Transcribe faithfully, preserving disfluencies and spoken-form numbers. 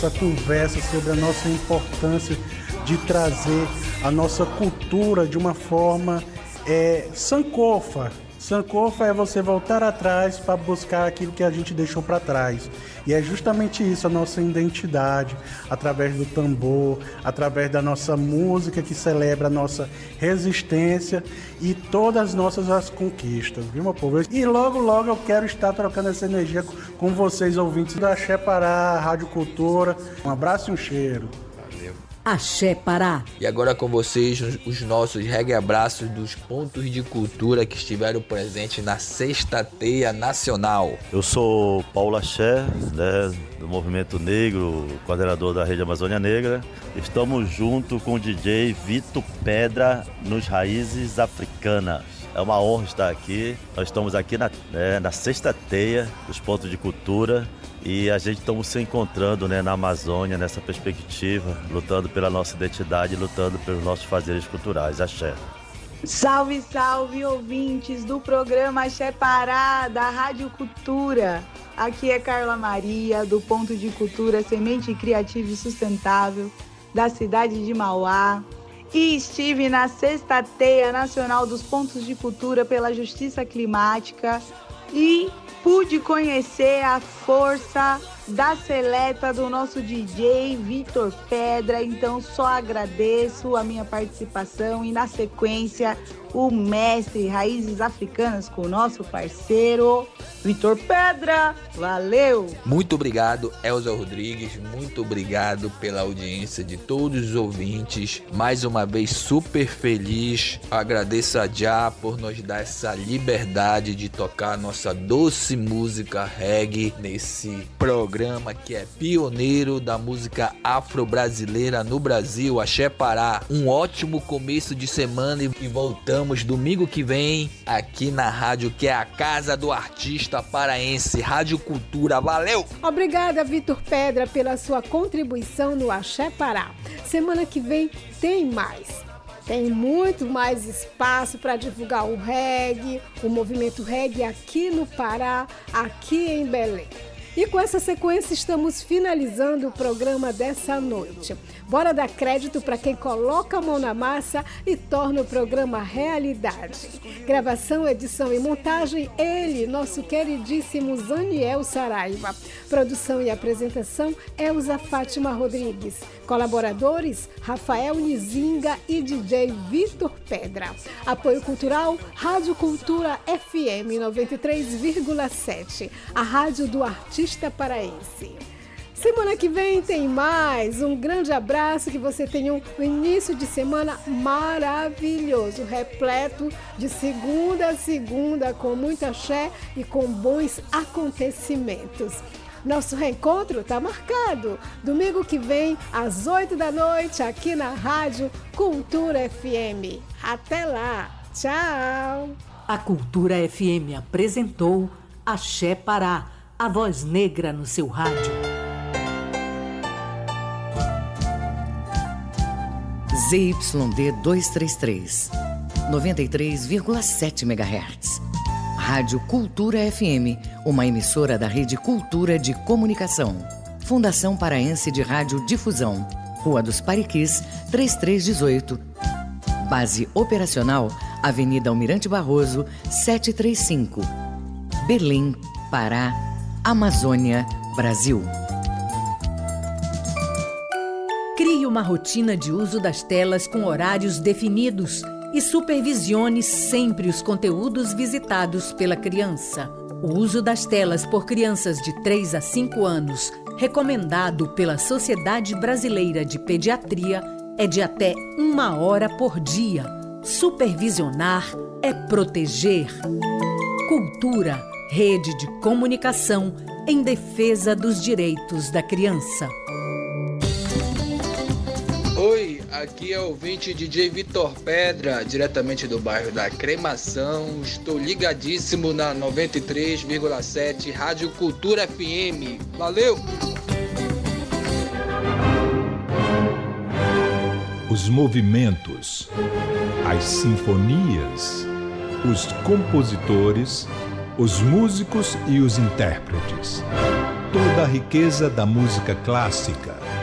essa conversa sobre a nossa importância de trazer a nossa cultura de uma forma é, sankofa. Sankofa é você voltar atrás para buscar aquilo que a gente deixou para trás. E é justamente isso, a nossa identidade, através do tambor, através da nossa música que celebra a nossa resistência e todas as nossas as conquistas, viu, meu povo? E logo, logo eu quero estar trocando essa energia com vocês, ouvintes da Axé Pará, Rádio Cultura. Um abraço e um cheiro. Axé Pará. E agora com vocês os nossos reggae abraços dos pontos de cultura que estiveram presentes na Sexta Teia Nacional. Eu sou Paulo Axé, né, do Movimento Negro, coordenador da Rede Amazônia Negra. Estamos junto com o D J Vitor Pedra nos Raízes Africanas. É uma honra estar aqui. Nós estamos aqui na, né, na Sexta Teia dos pontos de cultura. E a gente estamos se encontrando, né, na Amazônia, nessa perspectiva, lutando pela nossa identidade, lutando pelos nossos fazeres culturais. Axé. Salve, salve, ouvintes do programa Axé Pará, da Rádio Cultura. Aqui é Carla Maria, do Ponto de Cultura Semente Criativa e Sustentável, da cidade de Mauá. E estive na Sexta Teia Nacional dos Pontos de Cultura pela Justiça Climática e pude conhecer a força da seleta do nosso D J Vitor Pedra, então só agradeço a minha participação e na sequência o mestre Raízes Africanas com o nosso parceiro Vitor Pedra. Valeu! Muito obrigado, Elza Rodrigues, muito obrigado pela audiência de todos os ouvintes. Mais uma vez super feliz, agradeço a Já por nos dar essa liberdade de tocar nossa doce música reggae nesse programa que é pioneiro da música afro-brasileira no Brasil, Axé Pará. Um ótimo começo de semana e voltamos domingo que vem aqui na rádio que é a casa do artista paraense, Rádio Cultura. Valeu! Obrigada, Vitor Pedra, pela sua contribuição no Axé Pará. Semana que vem tem mais. Tem muito mais espaço para divulgar o reggae, o movimento reggae aqui no Pará, aqui em Belém. E com essa sequência estamos finalizando o programa dessa noite. Bora dar crédito para quem coloca a mão na massa e torna o programa realidade. Gravação, edição e montagem, ele, nosso queridíssimo Zaniel Saraiva. Produção e apresentação, Elza Fátima Rodrigues. Colaboradores, Rafael Nizinga e D J Vitor Pedra. Apoio cultural, Rádio Cultura F M noventa e três vírgula sete, a rádio do artista paraense. Semana que vem tem mais. Um grande abraço, que você tenha um início de semana maravilhoso, repleto de segunda a segunda, com muita axé e com bons acontecimentos. Nosso reencontro está marcado. Domingo que vem, às oito da noite, aqui na Rádio Cultura F M. Até lá. Tchau. A Cultura F M apresentou Axé Pará, a voz negra no seu rádio. Z Y D duzentos e trinta e três, noventa e três vírgula sete megahertz. Rádio Cultura F M, uma emissora da Rede Cultura de Comunicação. Fundação Paraense de Rádio Difusão. Rua dos Pariquis, trinta e três dezoito. Base operacional, Avenida Almirante Barroso, setecentos e trinta e cinco. Belém, Pará, Amazônia, Brasil. Crie uma rotina de uso das telas com horários definidos e supervisione sempre os conteúdos visitados pela criança. O uso das telas por crianças de três a cinco anos, recomendado pela Sociedade Brasileira de Pediatria, é de até uma hora por dia. Supervisionar é proteger. Cultura, rede de comunicação em defesa dos direitos da criança. Oi, aqui é o ouvinte D J Vitor Pedra, diretamente do bairro da Cremação. Estou ligadíssimo na noventa e três vírgula sete Rádio Cultura F M. Valeu! Os movimentos, as sinfonias, os compositores, os músicos e os intérpretes. toda a riqueza da música clássica,